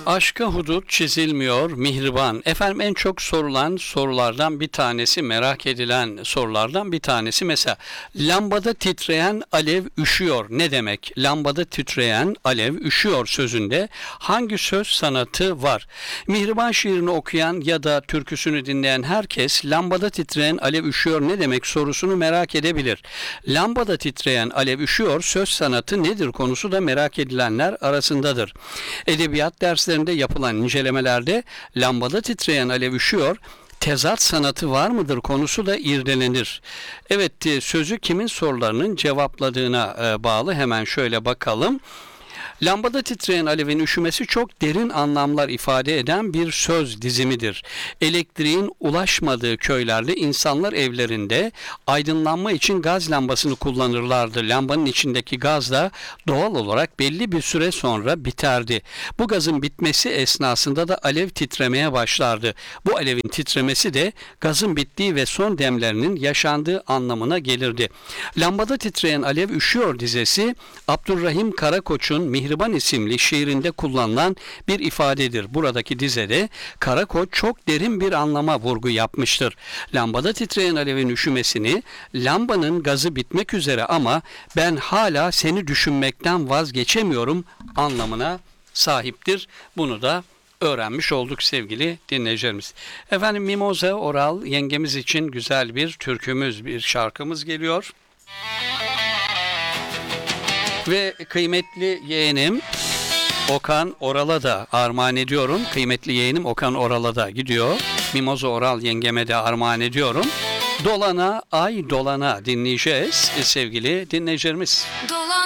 Aşka hudut çizilmiyor, mihriban. Efendim en çok sorulan sorulardan bir tanesi, merak edilen sorulardan bir tanesi. Mesela lambada titreyen alev üşüyor. Ne demek? Lambada titreyen alev üşüyor sözünde hangi söz sanatı var? Mihriban şiirini okuyan ya da türküsünü dinleyen herkes lambada titreyen alev üşüyor ne demek sorusunu merak edebilir. Lambada titreyen alev üşüyor söz sanatı nedir konusu da merak edilenler arasındadır. Edebiyat derslerinde yapılan incelemelerde lambada titreyen alev üşüyor, tezat sanatı var mıdır konusu da irdelenir. Evet, sözü kimin sorularının cevapladığına bağlı. Hemen şöyle bakalım. Lambada titreyen alevin üşümesi çok derin anlamlar ifade eden bir söz dizimidir. Elektriğin ulaşmadığı köylerde insanlar evlerinde aydınlanma için gaz lambasını kullanırlardı. Lambanın içindeki gaz da doğal olarak belli bir süre sonra biterdi. Bu gazın bitmesi esnasında da alev titremeye başlardı. Bu alevin titremesi de gazın bittiği ve son demlerinin yaşandığı anlamına gelirdi. Lambada titreyen alev üşüyor dizesi Abdurrahim Karakoç'un Mihriban isimli şiirinde kullanılan bir ifadedir. Buradaki dizede Karakoç çok derin bir anlama vurgu yapmıştır. Lambada titreyen alevin üşümesini lambanın gazı bitmek üzere ama ben hala seni düşünmekten vazgeçemiyorum anlamına sahiptir. Bunu da öğrenmiş olduk sevgili dinleyicilerimiz. Efendim Mimoza Oral yengemiz için güzel bir türkümüz, bir şarkımız geliyor. Ve kıymetli yeğenim Okan Oral'a da armağan ediyorum. Kıymetli yeğenim Okan Oral'a da gidiyor. Mimoza Oral yengeme de armağan ediyorum. Dolana ay dolana dinleyeceğiz sevgili dinleyicilerimiz.